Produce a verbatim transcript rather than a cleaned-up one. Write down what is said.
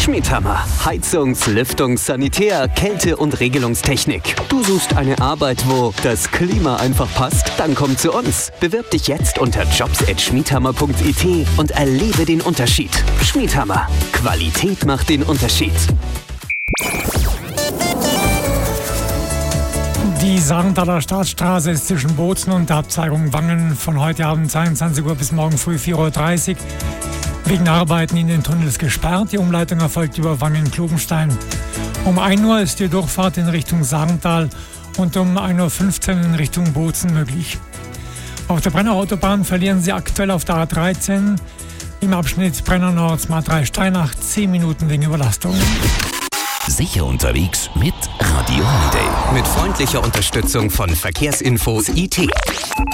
Schmiedhammer. Heizungs-, Lüftungs-, Sanitär-, Kälte- und Regelungstechnik. Du suchst eine Arbeit, wo das Klima einfach passt? Dann komm zu uns. Bewirb dich jetzt unter jobs at schmiedhammer punkt i t und erlebe den Unterschied. Schmiedhammer. Qualität macht den Unterschied. Die Sarntaler Staatsstraße ist zwischen Bozen und der Abzweigung Wangen von heute Abend zweiundzwanzig Uhr bis morgen früh vier Uhr dreißig wegen Arbeiten in den Tunnels gesperrt. Die Umleitung erfolgt über Wangen-Klubenstein. Um ein Uhr ist die Durchfahrt in Richtung Sarntal und um ein Uhr fünfzehn in Richtung Bozen möglich. Auf der Brenner Autobahn verlieren Sie aktuell auf der A dreizehn im Abschnitt Brenner Nord Ma drei Steinach zehn Minuten wegen Überlastung. Sicher unterwegs mit Radio Holiday. Mit freundlicher Unterstützung von Verkehrsinfos I T.